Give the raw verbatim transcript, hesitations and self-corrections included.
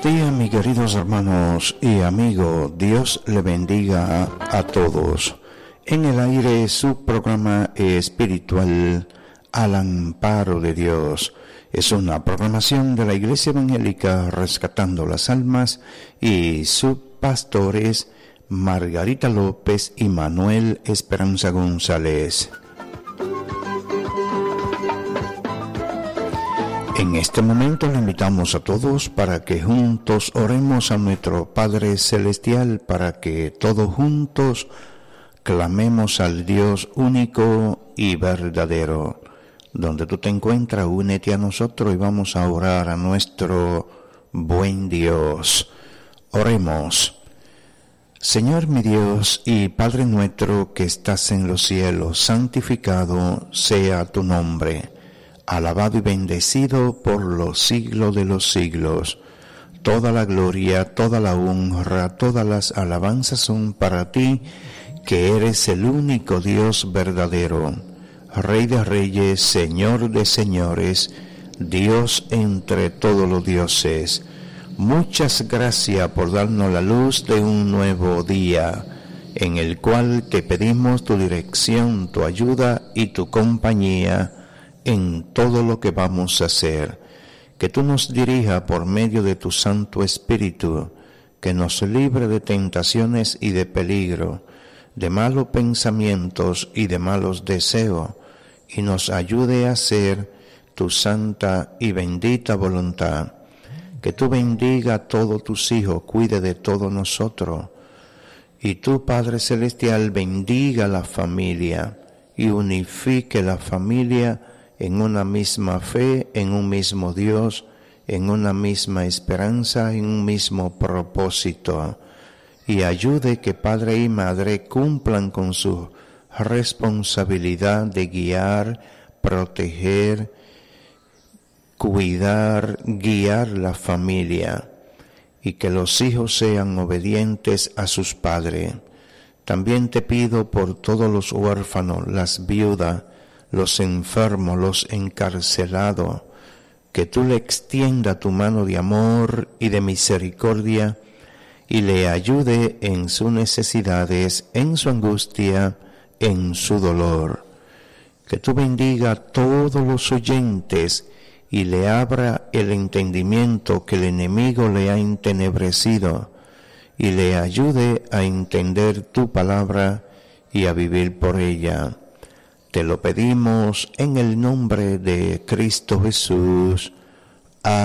Buenos días, mis queridos hermanos y amigos. Dios le bendiga a todos. En el aire su programa espiritual Al Amparo de Dios. Es una programación de la Iglesia Evangélica Rescatando las Almas y sus pastores Margarita López y Manuel Esperanza González. En este momento le invitamos a todos para que juntos oremos a nuestro Padre Celestial, para que todos juntos clamemos al Dios único y verdadero. Donde tú te encuentras, únete a nosotros y vamos a orar a nuestro buen Dios. Oremos. Señor mi Dios y Padre nuestro que estás en los cielos, santificado sea tu nombre. Alabado y bendecido por los siglos de los siglos. Toda la gloria, toda la honra, todas las alabanzas son para ti, que eres el único Dios verdadero, Rey de reyes, Señor de señores, Dios entre todos los dioses. Muchas gracias por darnos la luz de un nuevo día, en el cual te pedimos tu dirección, tu ayuda y tu compañía en todo lo que vamos a hacer. Que tú nos dirijas por medio de tu Santo Espíritu, que nos libre de tentaciones y de peligro, de malos pensamientos y de malos deseos, y nos ayude a hacer tu santa y bendita voluntad. Que tú bendiga a todos tus hijos, cuide de todos nosotros, y tú, Padre Celestial, bendiga la familia y unifique la familia en una misma fe, en un mismo Dios, en una misma esperanza, en un mismo propósito. Y ayude que padre y madre cumplan con su responsabilidad de guiar, proteger, cuidar, guiar la familia. Y que los hijos sean obedientes a sus padres. También te pido por todos los huérfanos, las viudas, los enfermos, los encarcelados, que tú le extienda tu mano de amor y de misericordia y le ayude en sus necesidades, en su angustia, en su dolor. Que tú bendiga a todos los oyentes y le abra el entendimiento que el enemigo le ha entenebrecido y le ayude a entender tu palabra y a vivir por ella. Te lo pedimos en el nombre de Cristo Jesús.